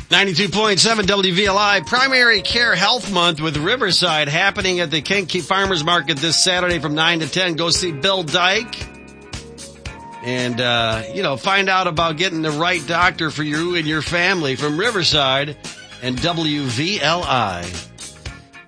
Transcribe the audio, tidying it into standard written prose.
92.7 WVLI Primary Care Health Month with Riverside happening at the Kankakee Farmers Market this Saturday from 9 to 10. Go see Bill Dyke and, find out about getting the right doctor for you and your family from Riverside and WVLI.